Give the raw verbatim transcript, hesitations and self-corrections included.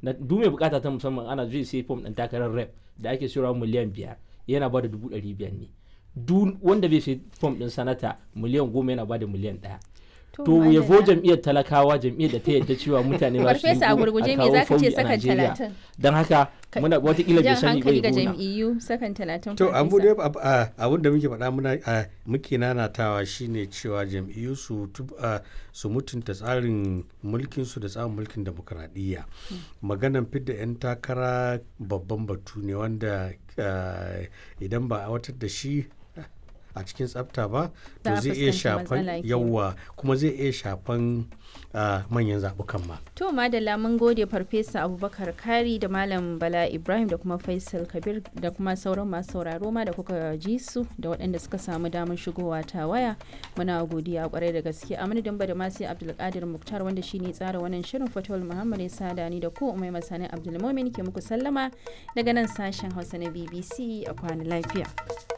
na duk mai bukata ta musamman ana zai sai form ɗin takarar rep da ake sayarwa miliyan biyar yana ba da dubu ɗari biyar ne. Duk wanda bai sai form ɗin sanata miliyan goma yana ba da miliyan ɗaya. To yabo jam'iyyar talakawa jam'iyyar da ta yadda cewa mutane ba su yi a kawo fauyi a Najeriya. Don haka muna watakila bai sani bai gona. jam'iyyu sakan talatin. To abu dai abin da muke faɗa muna muke nanatawa shine cewa jam'iyyu su su mutunta tsarin mulkin su da tsarin mulkin demokradiyya. Maganan fidda 'yan takara babban batu ne wanda idan ba a watar da shi a cikin tsafta ba to zai iya shafan yawa kuma zai iya shafan manyan zaɓukan ma. To madalla mun gode Farfesa Abubakar Kari da Malam Bala Ibrahim da kuma Faisal Kabir da kuma sauran masu sauraro ma da kuka ji su da waɗanda suka samu damar shigowa ta waya. Muna godiya kwarai da gaske a madadin ba da masu Abdulkadir Muktar wanda shine tsara wannan shirin Fatawul Muhammad Isa da ni da ku Umai Masani Abdulmumin ke muku sallama daga nan sashen Hausa na B B C a kwana lafiya.